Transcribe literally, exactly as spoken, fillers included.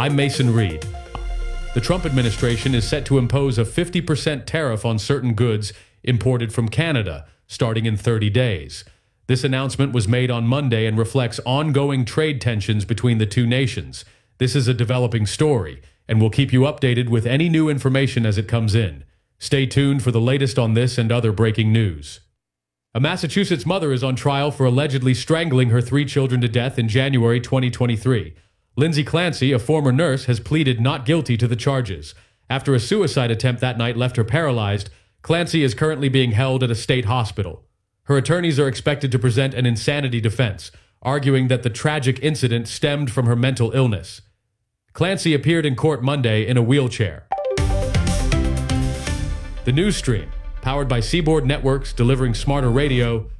I'm Mason Reed. The Trump administration is set to impose a fifty percent tariff on certain goods imported from Canada, starting in thirty days. This announcement was made on Monday and reflects ongoing trade tensions between the two nations. This is a developing story, and we'll keep you updated with any new information as it comes in. Stay tuned for the latest on this and other breaking news. A Massachusetts mother is on trial for allegedly strangling her three children to death in January twenty twenty-three. Lindsay Clancy, a former nurse, has pleaded not guilty to the charges. After a suicide attempt that night left her paralyzed, Clancy is currently being held at a state hospital. Her attorneys are expected to present an insanity defense, arguing that the tragic incident stemmed from her mental illness. Clancy appeared in court Monday in a wheelchair. The news stream, powered by Seaboard Networks, delivering smarter radio,